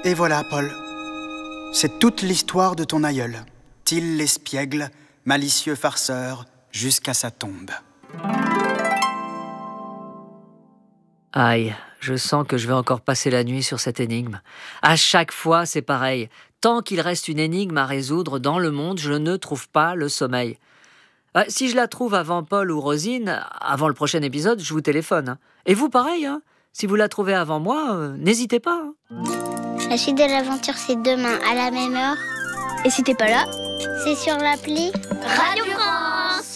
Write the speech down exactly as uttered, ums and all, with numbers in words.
Et voilà, Paul. C'est toute l'histoire de ton aïeul. Till l'espiègle, malicieux farceur, jusqu'à sa tombe. Aïe, je sens que je vais encore passer la nuit sur cette énigme. À chaque fois, c'est pareil. Tant qu'il reste une énigme à résoudre dans le monde, je ne trouve pas le sommeil. Euh, si je la trouve avant Paul ou Rosine, avant le prochain épisode, je vous téléphone. Hein. Et vous, pareil, hein. Si vous la trouvez avant moi, euh, n'hésitez pas. Hein. La suite de l'aventure, c'est demain à la même heure. Et si t'es pas là, c'est sur l'appli Radio